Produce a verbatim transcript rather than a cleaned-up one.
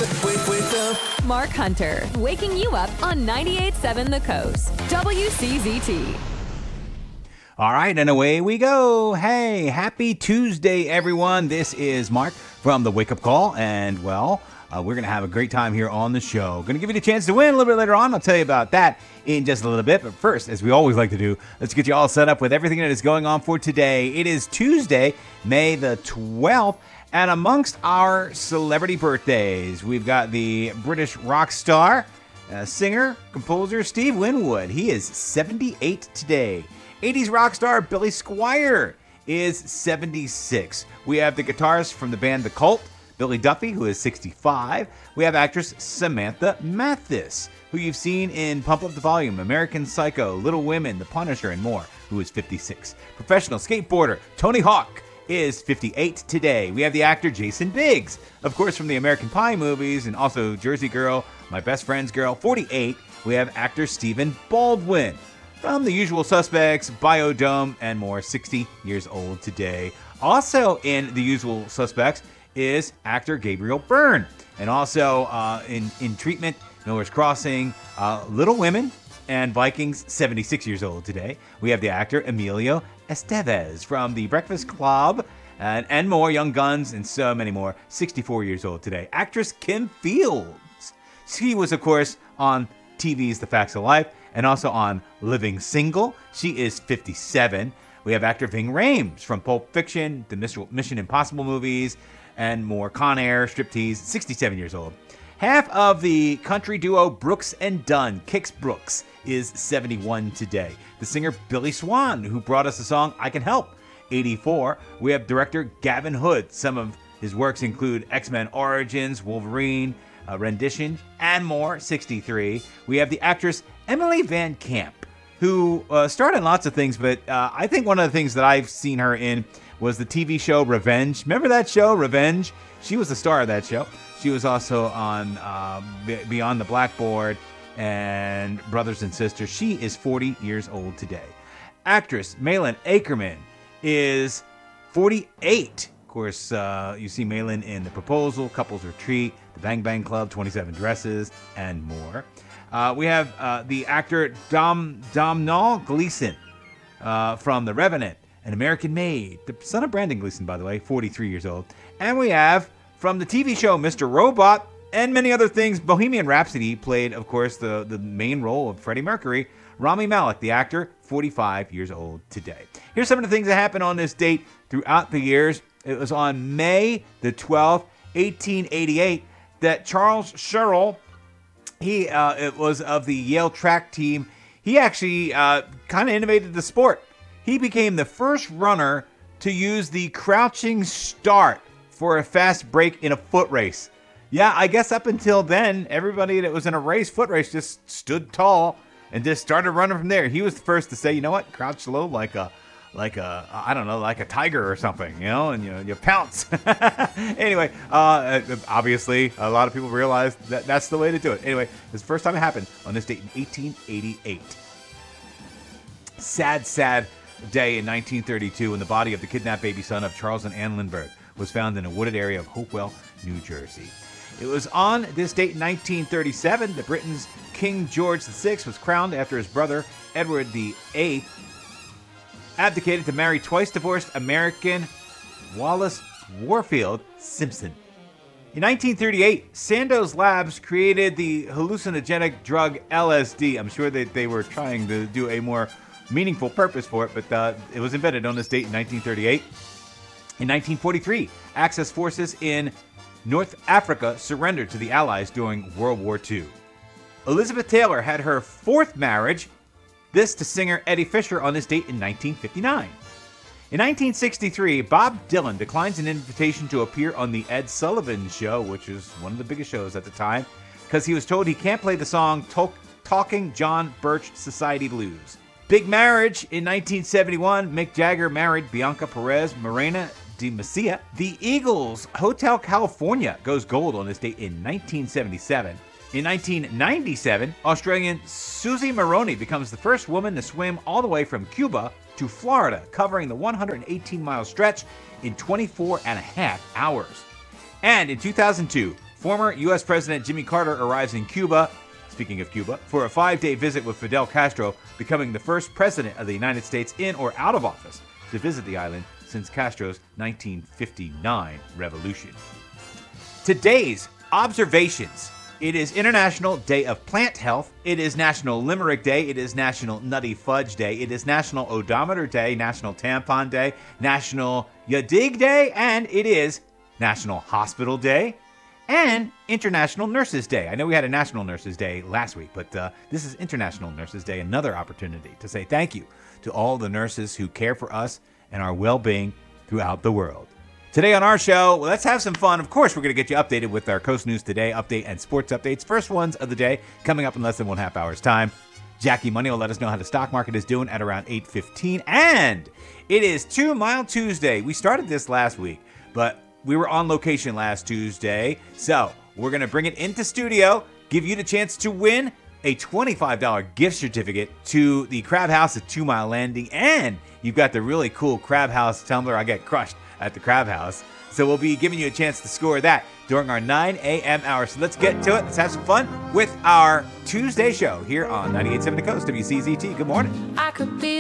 Wake, wake up. Mark Hunter, waking you up on ninety-eight point seven The Coast. W C Z T. All right, and away we go. Hey, happy Tuesday, everyone. This is Mark from the Wake Up Call, and, well, uh, we're going to have a great time here on the show. Going to give you the chance to win a little bit later on. I'll tell you about that in just a little bit. But first, as we always like to do, let's get you all set up with everything that is going on for today. It is Tuesday, May the twelfth. And amongst our celebrity birthdays, we've got the British rock star, uh, singer, composer Steve Winwood. He is seventy-eight today. eighties rock star Billy Squier is seventy-six. We have the guitarist from the band The Cult, Billy Duffy, who is sixty-five. We have actress Samantha Mathis, who you've seen in Pump Up the Volume, American Psycho, Little Women, The Punisher, and more, who is fifty-six. Professional skateboarder Tony Hawk is fifty-eight today. We have the actor Jason Biggs, of course, from the American Pie movies, and also Jersey Girl, My Best Friend's Girl, forty-eight. We have actor Stephen Baldwin from The Usual Suspects, Biodome, and more, sixty years old today. Also in The Usual Suspects is actor Gabriel Byrne, and also uh, in, in treatment, Miller's Crossing, uh, Little Women, and Vikings, seventy-six years old today. We have the actor Emilio Estevez from The Breakfast Club, and, and more, Young Guns, and so many more, sixty-four years old today. Actress Kim Fields. She was, of course, on T V's The Facts of Life, and also on Living Single. She is fifty-seven. We have actor Ving Rhames from Pulp Fiction, the Mission Impossible movies, and more, Con Air, Striptease, sixty-seven years old. Half of the country duo Brooks and Dunn, Kix Brooks, is seventy-one today. The singer Billy Swan, who brought us the song I Can Help, eighty-four. We have director Gavin Hood. Some of his works include X-Men Origins, Wolverine, uh, Rendition, and more, sixty-three. We have the actress Emily Van Camp, who uh, starred in lots of things, but uh, I think one of the things that I've seen her in was the T V show Revenge. Remember that show, Revenge? She was the star of that show. She was also on uh, Beyond the Blackboard and Brothers and Sisters. She is forty years old today. Actress Malin Akerman is forty-eight. Of course, uh, you see Malin in The Proposal, Couples Retreat, The Bang Bang Club, twenty-seven Dresses, and more. Uh, we have uh, the actor Dom Domhnall Gleeson uh, from The Revenant, An American Maid, the son of Brandon Gleeson, by the way, forty-three years old. And we have, from the T V show Mister Robot, and many other things, Bohemian Rhapsody played, of course, the, the main role of Freddie Mercury. Rami Malek, the actor, forty-five years old today. Here's some of the things that happened on this date throughout the years. It was on May the twelfth, eighteen eighty-eight, that Charles Sherrill, he uh, it was of the Yale track team. He actually uh, kind of innovated the sport. He became the first runner to use the crouching start for a fast break in a foot race. Yeah, I guess up until then, everybody that was in a race, foot race, just stood tall and just started running from there. He was the first to say, you know what, crouch low like a, like a, I don't know, like a tiger or something, you know, and you, you pounce. Anyway, uh, obviously, a lot of people realized that that's the way to do it. Anyway, this is the first time it happened on this date in eighteen eighty-eight. Sad, sad day in nineteen thirty-two when the body of the kidnapped baby son of Charles and Ann Lindbergh was found in a wooded area of Hopewell, New Jersey. It was on this date in nineteen thirty-seven that Britain's King George the Sixth was crowned after his brother Edward the Eighth abdicated to marry twice-divorced American Wallace Warfield Simpson. In nineteen thirty-eight, Sandoz Labs created the hallucinogenic drug L S D. I'm sure that they were trying to do a more meaningful purpose for it, but uh, it was invented on this date in nineteen thirty-eight. In nineteen forty-three, Axis forces in North Africa surrendered to the Allies during World War Two. Elizabeth Taylor had her fourth marriage, this to singer Eddie Fisher, on this date in nineteen fifty-nine. In nineteen sixty-three, Bob Dylan declines an invitation to appear on The Ed Sullivan Show, which was one of the biggest shows at the time, because he was told he can't play the song Talk- Talking John Birch Society Blues. Big marriage in nineteen seventy-one, Mick Jagger married Bianca Perez Morena de Messia. The Eagles' Hotel California goes gold on this date in nineteen seventy-seven. In nineteen ninety-seven, Australian Susie Maroney becomes the first woman to swim all the way from Cuba to Florida, covering the one hundred eighteen mile stretch in twenty-four and a half hours. And in two thousand two, Former U S President Jimmy Carter arrives in Cuba, speaking of Cuba, for a five-day visit with Fidel Castro, becoming the first president of the United States in or out of office to visit the island since Castro's nineteen fifty-nine revolution. Today's observations. It is International Day of Plant Health. It is National Limerick Day. It is National Nutty Fudge Day. It is National Odometer Day, National Tampon Day, National Yadig Day, and it is National Hospital Day and International Nurses Day. I know we had a National Nurses Day last week, but uh, this is International Nurses Day, another opportunity to say thank you to all the nurses who care for us and our well-being throughout the world. Today on our show, well, let's have some fun. Of course, we're going to get you updated with our Coast News Today update and sports updates. First ones of the day coming up in less than one half hour's time. Jackie Money will let us know how the stock market is doing at around eight fifteen. And it is Two Mile Tuesday. We started this last week, but we were on location last Tuesday. So we're going to bring it into studio, give you the chance to win a twenty-five dollars gift certificate to the Crab House at Two Mile Landing. And you've got the really cool Crab House tumbler. I get crushed at the Crab House. So we'll be giving you a chance to score that during our nine a.m. hour. So let's get to it. Let's have some fun with our Tuesday show here on ninety-eight point seven The Coast, W C Z T. Good morning. I could be